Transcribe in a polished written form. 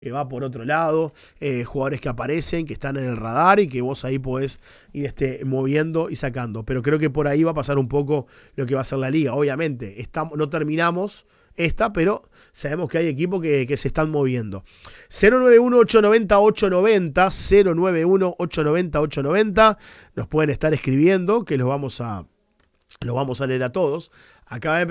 que va por otro lado, jugadores que aparecen, que están en el radar y que vos ahí podés ir moviendo y sacando. Pero creo que por ahí va a pasar un poco lo que va a ser la liga. Obviamente, no terminamos pero sabemos que hay equipos que se están moviendo. 091-890-890, 091-890-890. Nos pueden estar escribiendo, que los vamos a leer a todos. Acaba de